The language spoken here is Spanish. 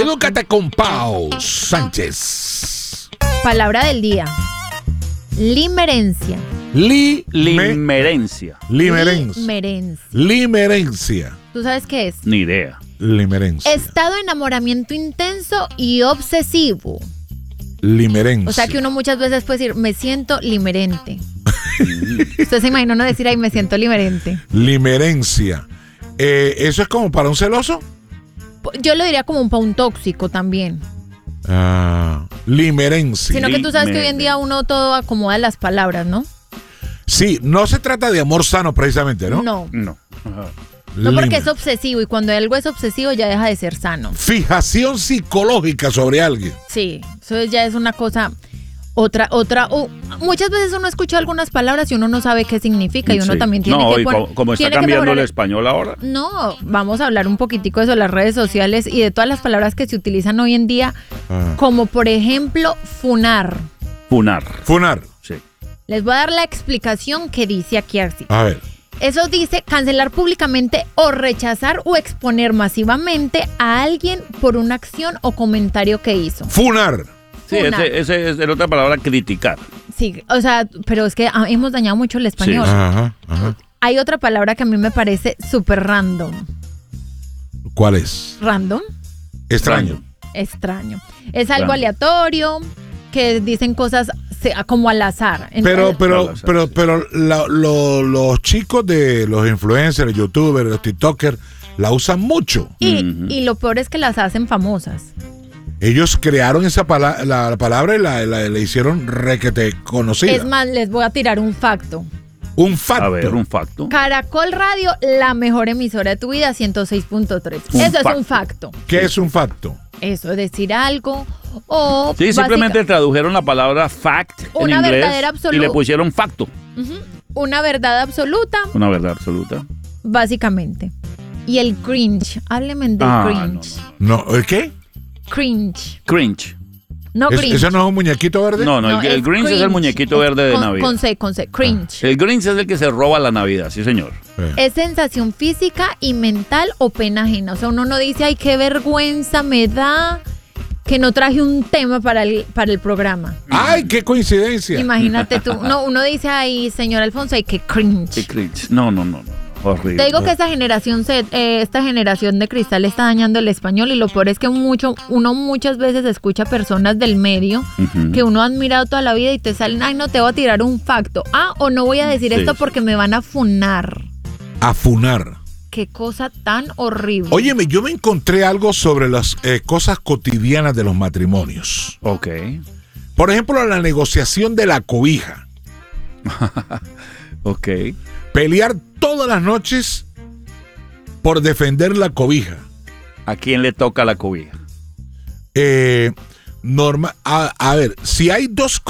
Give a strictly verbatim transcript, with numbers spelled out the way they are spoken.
Edúcate con Pau Sánchez. Palabra del día. Limerencia. Li Limerencia. Limerencia. Limerencia. Limerencia. ¿Tú sabes qué es? Ni idea. Limerencia. Estado de enamoramiento intenso y obsesivo. Limerencia. O sea que uno muchas veces puede decir, me siento limerente. Usted se imagina uno decir, ay, me siento limerente. Limerencia. Eh, ¿Eso es como para un celoso? Yo lo diría como un pa' un tóxico también. Ah, limerencia. Sino que tú sabes que hoy en día uno todo acomoda las palabras, ¿no? Sí, no se trata de amor sano precisamente, ¿no? No. No. Ajá. No, porque Limer- es obsesivo y cuando algo es obsesivo ya deja de ser sano. Fijación psicológica sobre alguien. Sí, eso ya es una cosa, otra, otra, o muchas veces uno escucha algunas palabras y uno no sabe qué significa y uno Sí. también tiene no, que y poner- como, como está tiene que cambiando el mejorar- español ahora. No, vamos a hablar un poquitico de eso, las redes sociales y de todas las palabras que se utilizan hoy en día, Ah. como por ejemplo, funar. Funar. Funar. Sí. Les voy a dar la explicación que dice aquí así. A ver. Eso dice cancelar públicamente o rechazar o exponer masivamente a alguien por una acción o comentario que hizo. Funar. Sí, Funar. ese, ese es la otra palabra, criticar. Sí, o sea, pero es que ah, hemos dañado mucho el español. Sí. Ajá, ajá. Hay otra palabra que a mí me parece súper random. ¿Cuál es? Random, Extraño. extraño. Es algo Random. aleatorio, que dicen cosas se- como al azar. Pero, Entonces, pero, Claro, pero, sí. pero la- lo- los chicos de los influencers, los youtubers, los tiktokers, la usan mucho. y, Ujú. y lo peor es que las hacen famosas. Ellos crearon esa pala- la, la palabra y la, la- la hicieron requete conocida. Es más, les voy a tirar un facto. Un A facto. ver, un facto. Caracol Radio, la mejor emisora de tu vida, ciento seis punto tres. Un Eso es facto. un facto. ¿Qué es un facto? Eso es decir algo o Sí, simplemente básica- tradujeron la palabra fact Una en inglés verdadera y le absoluta. pusieron facto. Ujú. Una verdad absoluta, Una verdad absoluta. básicamente. Y el cringe. Hábleme del Ah, cringe. No, ¿el qué? Cringe. Cringe. No ¿Es- cringe. ¿Ese no es un muñequito verde? No, no, el, el es Grinch es el muñequito Es verde de con, Navidad. Con C, con C. Cringe. El Grinch es el que se roba la Navidad, sí señor. Eh. Es sensación física y mental o pena ajena. O sea, uno no dice, ay, qué vergüenza me da que no traje un tema para el, para el programa. ¡Ay, qué coincidencia! Imagínate tú. No, uno dice, ay, señor Alfonso, ay, qué cringe. Qué cringe. No, no, no, no. Horrible. Te digo que esta generación se- eh, esta generación de cristal está dañando el español y lo peor es que mucho, uno muchas veces escucha personas del medio Ujú. que uno ha admirado toda la vida y te salen, ay, no te voy a tirar un facto. Ah, o no voy a decir Sí, esto sí. porque me van a funar. A funar. Qué cosa tan horrible. Óyeme, yo me encontré algo sobre las eh, cosas cotidianas de los matrimonios. Ok. Por ejemplo, la negociación de la cobija. Ok. Pelear todas las noches por defender la cobija. ¿A quién le toca la cobija? Eh, norma, a, a ver, si hay dos